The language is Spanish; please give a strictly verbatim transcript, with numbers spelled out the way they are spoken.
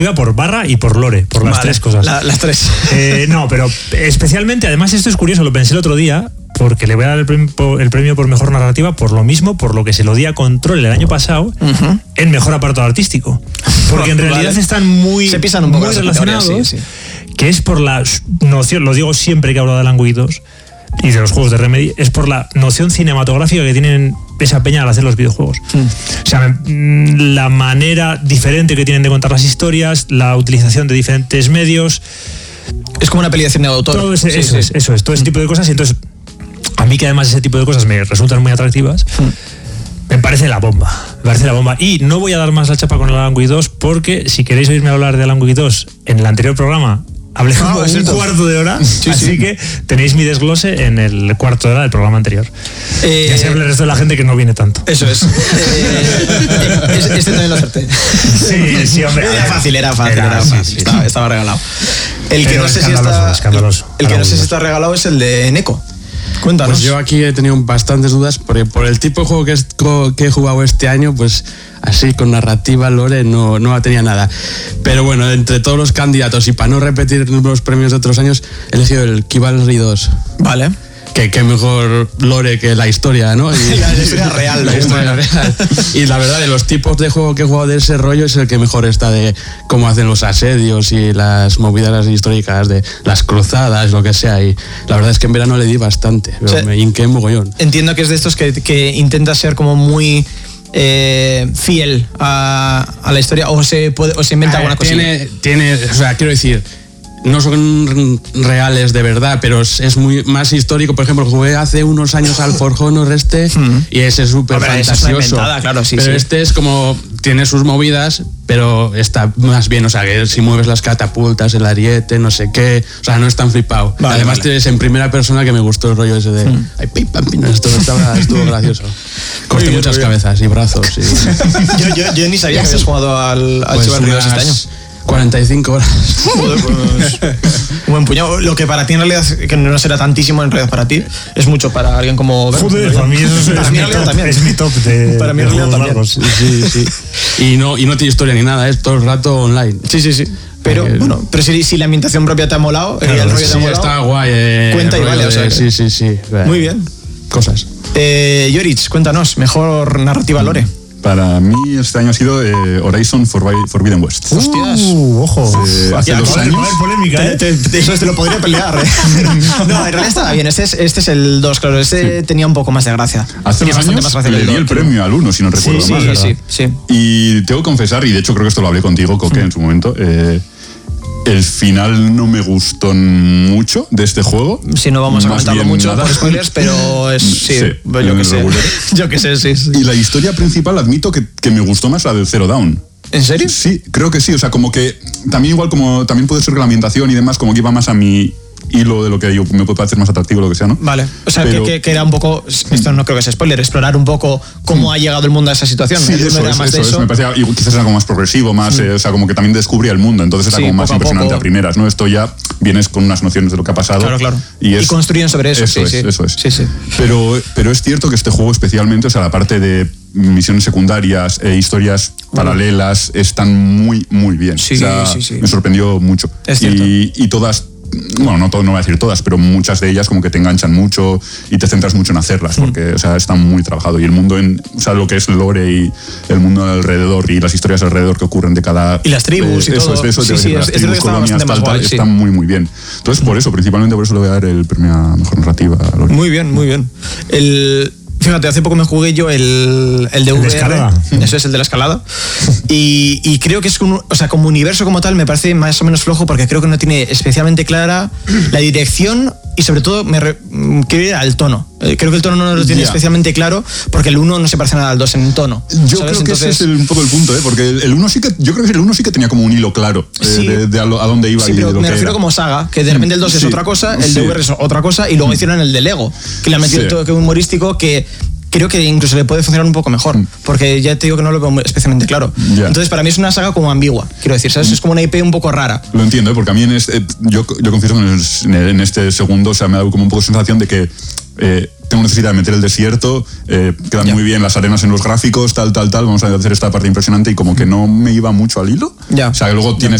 por barra y por lore, por las vale, tres cosas. La, las tres. Eh, no, pero especialmente, además esto es curioso, lo pensé el otro día, porque le voy a dar el premio, el premio por mejor narrativa por lo mismo, por lo que se lo di a Control el año pasado, uh-huh. en mejor apartado artístico. Porque en realidad vale. están muy, se pisan un poco muy relacionados, sí, sí. que es por la noción, lo digo siempre que hablo de Alan Wake dos y de los juegos de Remedy, es por la noción cinematográfica que tienen esa peña al hacer los videojuegos. Mm. O sea, la manera diferente que tienen de contar las historias, la utilización de diferentes medios. Es como una peli de cine de autor. Todo ese, sí, eso sí. es, eso es, todo ese tipo de cosas. Y entonces, a mí que además ese tipo de cosas me resultan muy atractivas, mm. me parece la bomba. Me parece la bomba. Y no voy a dar más la chapa con el Alan Wake dos, porque si queréis oírme hablar de Alan Wake dos en el anterior programa, hablé como ah, un cuarto de hora, sí, así sí. que tenéis mi desglose en el cuarto de hora del programa anterior. Eh, y así habla el resto de la gente que no viene tanto. Eso es. eh, este también lo acerté. Sí, sí, hombre. Era fácil, era fácil, era, era fácil. Sí, sí, estaba, estaba regalado. El que no sé si está, escandaloso. El, el que no sé si está regalado es el de Neko. Cuéntanos. Pues yo aquí he tenido bastantes dudas porque por el tipo de juego que, es, que he jugado este año, pues así con narrativa, lore, no, no tenía nada. Pero bueno, entre todos los candidatos y para no repetir los premios de otros años, he elegido el Chivalry dos. Vale. Que, que mejor lore que la historia, ¿no? Y, la historia real. La historia real. Y la verdad, de los tipos de juego que he jugado de ese rollo es el que mejor está, de cómo hacen los asedios y las movidas históricas, de las cruzadas, lo que sea. Y la verdad es que en verano le di bastante, pero o sea, me hinqué mogollón. Entiendo que es de estos que, que intenta ser como muy... Eh, fiel a, a la historia, o se puede o se inventa alguna cosa. Tiene, tiene, o sea, quiero decir, no son reales de verdad, pero es, es muy más histórico. Por ejemplo, jugué hace unos años al For Honor este mm. y ese es súper fantasioso. Es claro, sí, pero sí. este es como, tiene sus movidas, pero está más bien, o sea, que si mueves las catapultas, el ariete, no sé qué, o sea, no es tan flipado. Vale, Además vale. tienes en primera persona, que me gustó el rollo ese de mm. ay, pim, pam, pim, esto estaba, estuvo gracioso. Corté bien, muchas cabezas y brazos. Y... yo, yo, yo ni sabía que habías jugado al, al pues Chivalry dos este año. cuarenta y cinco horas. Joder, pues, un buen puñado. Lo que para ti en realidad, que no será tantísimo en realidad para ti, es mucho para alguien como... Joder, para mí eso es, para es, mí mi top, también. es mi top de Para mí en realidad también. Largos. Sí, sí. Y no, y no tiene historia ni nada, es todo el rato online. Sí, sí, sí. Pero eh, bueno, pero si, si la ambientación propia te ha molado, claro, el rollo sí, te ha molado, está guay. Eh, cuenta y vale, de, o sea, sí, sí, sí. Muy bien. Cosas. Eh, Jorich, cuéntanos, mejor narrativa lore. Para mí este año ha sido eh, Horizon Forbidden West. ¡Hostias! Uh, ojo. Eh, hace dos años. No hay polémica, ¿eh? Te, te, eso te lo podría pelear, ¿eh? No, en realidad estaba bien. Este es, este es el dos, claro. Este sí. tenía un poco más de gracia. Hace dos años más le di el premio al uno, si no recuerdo sí, mal. Sí, sí, sí. Y tengo que confesar, y de hecho creo que esto lo hablé contigo, Coque, mm. en su momento, eh, el final no me gustó mucho de este juego. Sí, no vamos a comentarlo mucho nada. por spoilers, pero es, sí, sí yo que sé. Yo que sé, sí, sí. Y la historia principal, admito que, que me gustó más la del Zero Dawn. ¿En serio? Sí, creo que sí. O sea, como que también igual como también puede ser que la ambientación y demás, como que iba más a mi hilo de lo que yo me puede parecer más atractivo, lo que sea, ¿no? Vale. O sea, Pero, que, que era un poco, esto no creo que sea spoiler, explorar un poco cómo mm. ha llegado el mundo a esa situación. Sí, eso, era es, más eso, de eso. Es, me parecía, y quizás era como más progresivo, más, mm. eh, o sea, como que también descubría el mundo, entonces era sí, como más impresionante a, a primeras, ¿no? Esto ya vienes con unas nociones de lo que ha pasado. Claro, claro. Y, es, y construyen sobre eso. Eso sí, es, sí. eso es. Sí, sí. Pero, pero es cierto que este juego especialmente, o sea, la parte de misiones secundarias e historias mm. paralelas están muy, muy bien. Sí, o sea, sí, sí. Me sorprendió mucho. Es cierto. Y, y todas... Bueno, no, todo, no voy a decir todas, pero muchas de ellas como que te enganchan mucho y te centras mucho en hacerlas, porque, mm. o sea, está muy trabajado. Y el mundo, en, o sea, lo que es el lore y el mundo alrededor y las historias alrededor que ocurren de cada... Y las tribus eh, y eso, todo. Es, eso, sí, de, sí, de las es, tribus, es colonias, tal, tal, guay, sí. Está muy, muy bien. Entonces, por eso, principalmente por eso le voy a dar el premio a Mejor Narrativa. A lore. Muy bien, muy bien. El... Fíjate, hace poco me jugué yo el, el de V R. ¿El de escalada? Eso es el de la escalada. Y, y creo que es como, o sea, como universo como tal me parece más o menos flojo porque creo que no tiene especialmente clara la dirección y sobre todo me re, quiero ir al tono. Creo que el tono no lo tiene yeah. especialmente claro porque el uno no se parece nada al dos en tono. Yo ¿sabes? creo que Entonces, ese es el, un poco el punto, ¿eh? Porque el uno sí que, yo creo que el uno sí que tenía como un hilo claro eh, sí, de, de a, lo, a dónde iba sí, y pero de lo me que refiero era. como saga, que de repente el dos sí. es otra cosa, el sí. de V R es otra cosa y luego hicieron el de Lego, que le han metido sí. el toque humorístico que creo que incluso le puede funcionar un poco mejor, mm. porque ya te digo que no lo veo especialmente claro. Yeah. Entonces, para mí es una saga como ambigua, quiero decir, ¿sabes? Mm. Es como una I P un poco rara. Lo entiendo, ¿eh? Porque a mí en este, yo, yo confieso que en este segundo, o sea, me ha dado como un poco sensación de que eh, tengo necesidad de meter el desierto, eh, quedan ya. muy bien las arenas en los gráficos, tal, tal, tal, vamos a hacer esta parte impresionante y como que no me iba mucho al hilo. Ya. O sea, que luego tienes